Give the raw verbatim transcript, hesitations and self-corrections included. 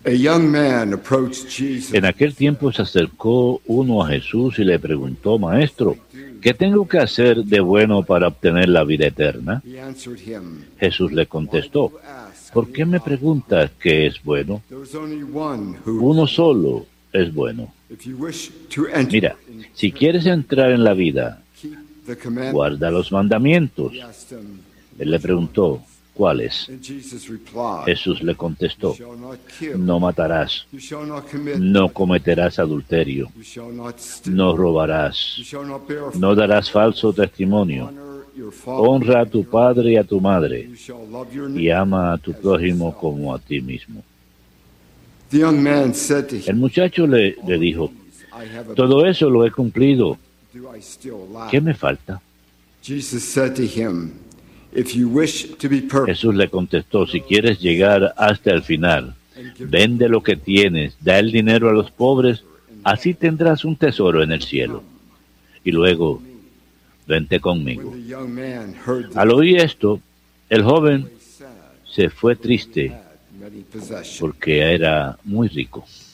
A young man approached Jesus. En aquel tiempo se acercó uno a Jesús y le preguntó: Maestro, ¿qué tengo que hacer de bueno para obtener la vida eterna? He answered him, Jesús le contestó: ¿por qué me preguntas qué es bueno? "There's only one who, Uno solo es bueno. if you wish to enter, Mira, si quieres entrar en la vida, keep the commandments." guarda los mandamientos. He asked him, Él le preguntó: ¿cuáles? and Jesus replied, Jesús le contestó: "You shall not kill, no matarás, you shall not commit, no cometerás adulterio, you shall not steal, no you robarás, shall not bear no darás falso testimonio, honor your father, honra a tu padre y a tu madre, you shall love your y neighbor." ama a tu prójimo como a ti mismo. The young man said to El him, muchacho le, le dijo: "I have a todo eso lo he cumplido, do I still lack?" ¿qué me falta? Jesus said to him, "If you wish to be perfect, Jesús le contestó: si quieres llegar hasta el final, vende lo que tienes, da el dinero a los pobres, así tendrás un tesoro en el cielo. Y luego, vente conmigo. when the young man heard Al the oír esto, el joven sad, se fue triste had many possessions." porque era muy rico.